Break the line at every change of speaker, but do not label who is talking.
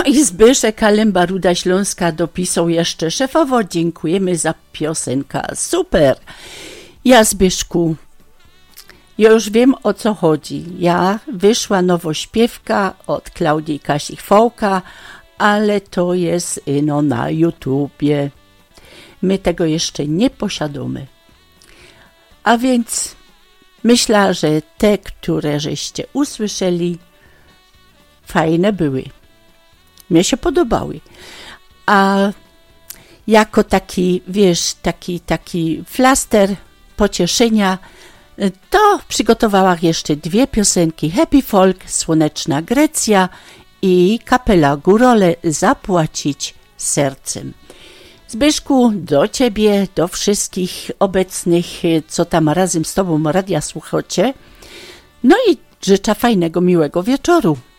No i Zbyszek Kalemba, Ruda Śląska dopisał jeszcze: szefowo, dziękujemy za piosenkę, super. Ja, Zbyszku, ja już wiem, o co chodzi. Wyszła nowośpiewka od Klaudii Kasich-Fołka, ale to jest na YouTubie. My tego jeszcze nie posiadamy. A więc myślę, że te, które żeście usłyszeli, fajne były. Mnie się podobały. A jako taki, wiesz, taki flaster pocieszenia, to przygotowałam jeszcze 2 piosenki: Happy Folk, Słoneczna Grecja i kapela Górole, Zapłacić sercem. Zbyszku, do ciebie, do wszystkich obecnych, co tam razem z tobą radia słuchacie. No i życzę fajnego, miłego wieczoru.